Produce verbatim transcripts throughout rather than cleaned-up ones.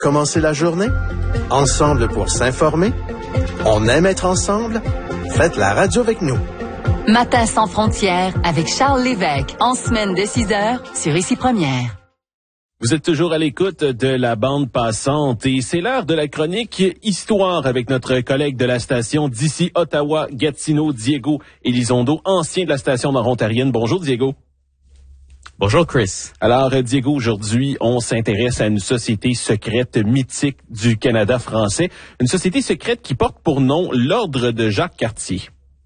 Commencer la journée? Ensemble pour s'informer? On aime être ensemble? Faites la radio avec nous. Matin sans frontières avec Charles Lévesque, en semaine de six heures sur Ici Première. Vous êtes toujours à l'écoute de la bande passante et c'est l'heure de la chronique Histoire avec notre collègue de la station d'ici Ottawa, Gatineau, Diego Elizondo, ancien de la station nord-ontarienne. Bonjour Diego. Bonjour Chris. Alors Diego, aujourd'hui, on s'intéresse à une société secrète mythique du Canada français, une société secrète qui porte pour nom l'Ordre de Jacques Cartier.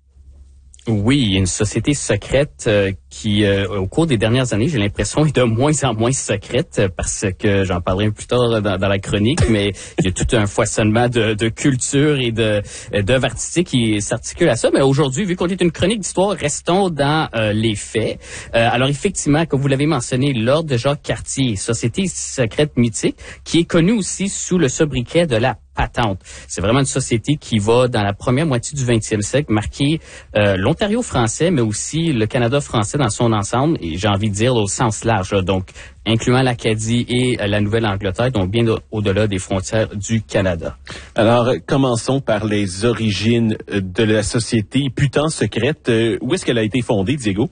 Oui, une société secrète euh, qui, euh, au cours des dernières années, j'ai l'impression, est de moins en moins secrète euh, parce que j'en parlerai plus tard dans, dans la chronique, mais il y a tout un foisonnement de, de culture et de d'œuvres artistiques qui s'articulent à ça. Mais aujourd'hui, vu qu'on est une chronique d'histoire, restons dans euh, les faits. Euh, alors effectivement, comme vous l'avez mentionné, l'Ordre de Jacques Cartier, société secrète mythique, qui est connue aussi sous le sobriquet de la Patente. C'est vraiment une société qui va, dans la première moitié du vingtième siècle, marquer euh, l'Ontario français, mais aussi le Canada français dans son ensemble, et j'ai envie de dire au sens large, là, donc incluant l'Acadie et euh, la Nouvelle-Angleterre, donc bien au-delà des frontières du Canada. Alors, commençons par les origines de la société putain secrète. Euh, où est-ce qu'elle a été fondée, Diego?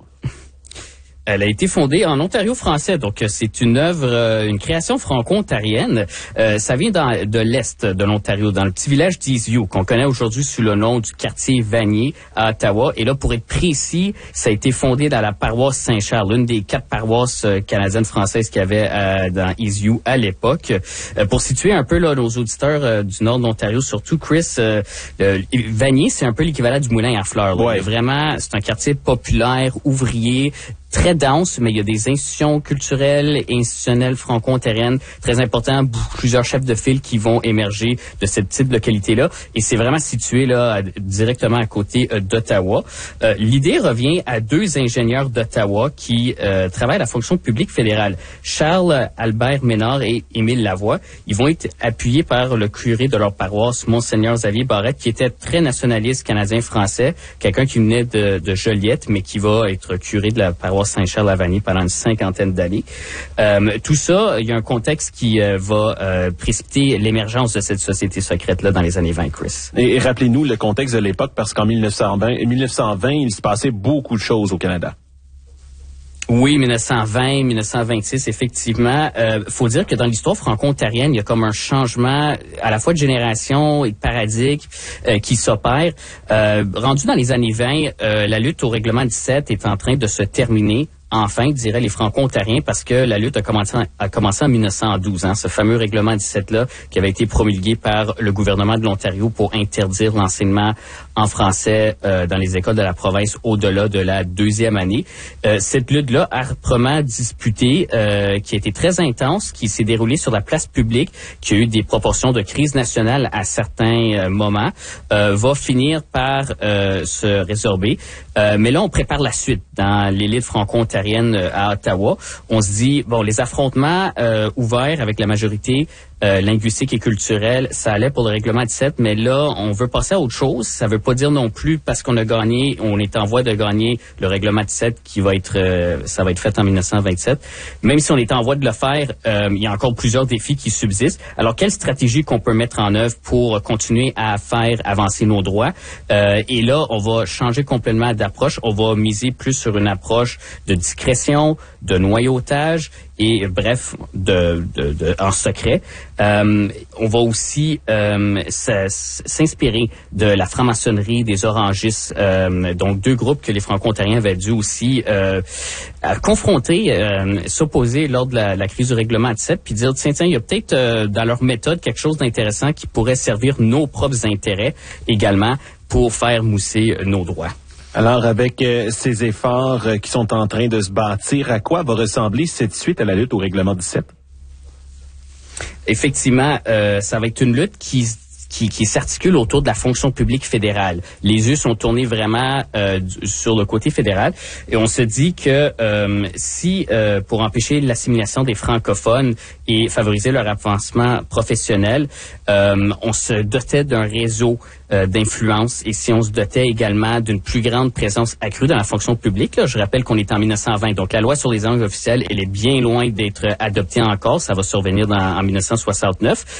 Elle a été fondée en Ontario français, donc c'est une œuvre, euh, une création franco-ontarienne. Euh, ça vient dans, de l'est de l'Ontario, dans le petit village d'Eastview, qu'on connaît aujourd'hui sous le nom du quartier Vanier à Ottawa. Et là, pour être précis, ça a été fondé dans la paroisse Saint-Charles, l'une des quatre paroisses euh, canadiennes françaises qu'il y avait euh, dans Eastview à l'époque. Euh, pour situer un peu là nos auditeurs euh, du nord de l'Ontario, surtout Chris, euh, euh, Vanier, c'est un peu l'équivalent du moulin à fleurs. Là. Ouais. Vraiment, c'est un quartier populaire, ouvrier, très dense, mais il y a des institutions culturelles et institutionnelles franco-ontariennes très importantes, plusieurs chefs de file qui vont émerger de cette petite localité-là. Et c'est vraiment situé là directement à côté euh, d'Ottawa. Euh, l'idée revient à deux ingénieurs d'Ottawa qui euh, travaillent à la fonction publique fédérale, Charles Albert Ménard et Émile Lavoie. Ils vont être appuyés par le curé de leur paroisse, Monseigneur Xavier Barrette, qui était très nationaliste canadien-français, quelqu'un qui venait de, de Joliette, mais qui va être curé de la paroisse Saint-Charles-à-Vanier pendant une cinquantaine d'années. Euh, tout ça, il y a un contexte qui euh, va euh, précipiter l'émergence de cette société secrète-là dans les années vingt, Chris. Et, et rappelez-nous le contexte de l'époque, parce qu'en mille neuf cent vingt, mille neuf cent vingt, il se passait beaucoup de choses au Canada. Oui, mille neuf cent vingt, mille neuf cent vingt-six, effectivement. Euh, faut dire que dans l'histoire franco-ontarienne, il y a comme un changement à la fois de génération et de paradigme euh, qui s'opère. Euh, rendu dans les années vingt, euh, la lutte au règlement dix-sept est en train de se terminer. Enfin, diraient les Franco-Ontariens, parce que la lutte a commencé, a commencé en mille neuf cent douze, hein, ce fameux règlement dix-sept-là qui avait été promulgué par le gouvernement de l'Ontario pour interdire l'enseignement en français euh, dans les écoles de la province au-delà de la deuxième année. Euh, cette lutte-là, âprement disputée, euh, qui a été très intense, qui s'est déroulée sur la place publique, qui a eu des proportions de crise nationale à certains euh, moments, euh, va finir par euh, se résorber. Euh, mais là, on prépare la suite dans l'élite franco-ontarienne à Ottawa. On se dit, bon, les affrontements euh, ouverts avec la majorité euh, linguistique et culturelle, ça allait pour le règlement dix-sept, mais là, on veut passer à autre chose. Ça veut pas dire non plus parce qu'on a gagné, on est en voie de gagner le règlement dix-sept qui va être, euh, ça va être fait en mille neuf cent vingt-sept. Même si on est en voie de le faire, euh, il y a encore plusieurs défis qui subsistent. Alors, quelle stratégie qu'on peut mettre en œuvre pour continuer à faire avancer nos droits? Euh, et là, on va changer complètement d'approche. On va miser plus sur une approche de discrétion, de noyautage et bref, de, de, de en secret. Euh, on va aussi euh, s'inspirer de la franc-maçonnerie, des orangistes, euh, donc deux groupes que les Franco-Ontariens avaient dû aussi euh, confronter, euh, s'opposer lors de la, la crise du règlement dix-sept, puis dire, tiens, tiens, il y a peut-être euh, dans leur méthode quelque chose d'intéressant qui pourrait servir nos propres intérêts également pour faire mousser nos droits. Alors, avec euh, ces efforts euh, qui sont en train de se bâtir, à quoi va ressembler cette suite à la lutte au règlement dix-sept? Effectivement, euh, ça va être une lutte qui Qui, qui s'articule autour de la fonction publique fédérale. Les yeux sont tournés vraiment euh, sur le côté fédéral et on se dit que euh, si, euh, pour empêcher l'assimilation des francophones et favoriser leur avancement professionnel, euh, on se dotait d'un réseau euh, d'influence et si on se dotait également d'une plus grande présence accrue dans la fonction publique, là, je rappelle qu'on est en mille neuf cent vingt, donc la loi sur les langues officielles, elle est bien loin d'être adoptée encore, ça va survenir dans, en mille neuf cent soixante-neuf,